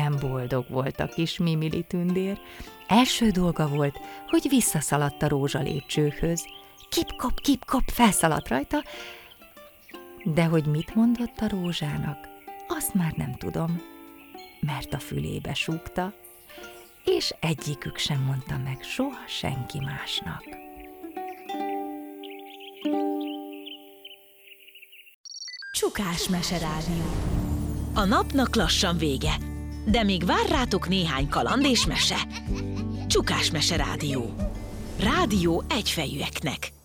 milyen boldog volt a kis Mimili tündér. Első dolga volt, hogy visszaszaladt a rózsalépcsőhöz. Kip-kop, kip-kop, felszaladt rajta, de hogy mit mondott a rózsának, azt már nem tudom, mert a fülébe súgta, és egyikük sem mondta meg soha senki másnak. Csukás meserádió. A napnak lassan vége, de még vár rátok néhány kaland és mese. Csukás meserádió. Rádió egyfejűeknek.